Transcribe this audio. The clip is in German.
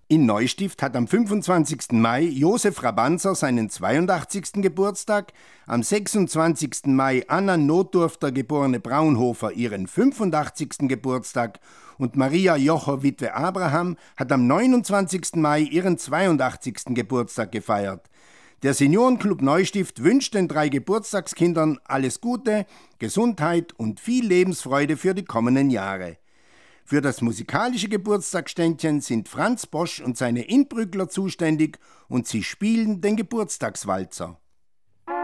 In Neustift hat am 25. Mai Josef Rabanzer seinen 82. Geburtstag, am 26. Mai Anna Notdurfter geborene Braunhofer ihren 85. Geburtstag und Maria Jocher Witwe Abraham hat am 29. Mai ihren 82. Geburtstag gefeiert. Der Seniorenclub Neustift wünscht den 3 Geburtstagskindern alles Gute, Gesundheit und viel Lebensfreude für die kommenden Jahre. Für das musikalische Geburtstagsständchen sind Franz Bosch und seine Inbrückler zuständig und sie spielen den Geburtstagswalzer.